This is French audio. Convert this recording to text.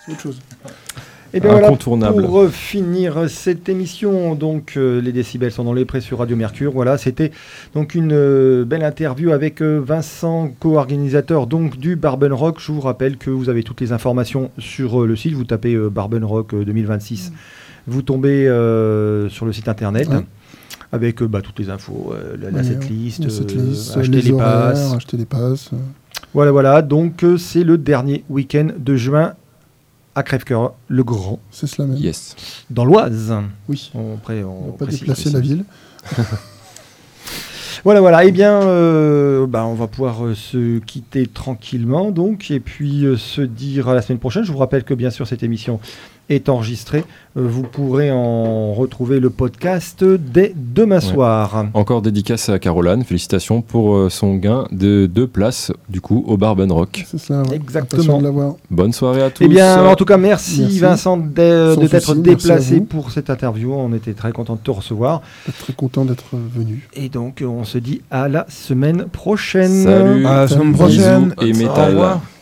autre chose. Et bien voilà, Incontournable. pour finir cette émission, donc les décibels sont dans les prés sur Radio Mercure. Voilà, c'était donc une belle interview avec Vincent, co-organisateur donc du Barben Rock. Je vous rappelle que vous avez toutes les informations sur le site. Vous tapez Barben Rock 2026, vous tombez sur le site internet. Avec toutes les infos, la setlist, acheter les passes. Acheter les passes. Voilà, donc c'est le dernier week-end de juin à Crèvecoeur, le Grand. C'est cela même. Yes. Dans l'Oise. Oui. On va pas précise déplacer aussi. la ville. Voilà. Eh bien, on va pouvoir se quitter tranquillement, donc, et puis se dire à la semaine prochaine. Je vous rappelle que, bien sûr, cette émission est enregistrée. Vous pourrez en retrouver le podcast dès demain soir. Encore dédicace à Caroline. Félicitations pour son gain de 2 places, du coup, au Barben Rock. C'est ça, ouais. Exactement. Impatient de l'avoir. Bonne soirée à tous. Eh bien, en tout cas, merci. Vincent Sans de t'être souci, déplacé merci à vous. pour cette interview. On était très content de te recevoir. Très content d'être venu. Et donc, on se dit à la semaine prochaine. Salut. À la semaine Bisous prochaine. et Au métal. revoir.